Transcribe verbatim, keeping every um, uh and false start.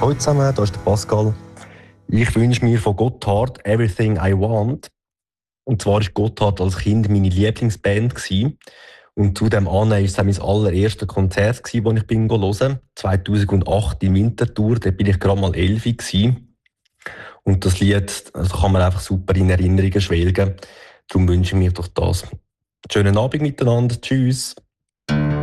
Hallo zusammen, hier ist der Pascal. Ich wünsche mir von Gotthard «Everything I Want». Und zwar war Gotthard als Kind meine Lieblingsband. Gewesen. Und zu dem an war es auch mein allererstes Konzert, gewesen, das ich bin hören. zweitausendacht in Winterthur, da bin ich gerade mal elf. Gewesen. Und das Lied also kann man einfach super in Erinnerungen schwelgen. Darum wünsche ich mir doch das. Schönen Abend miteinander. Tschüss.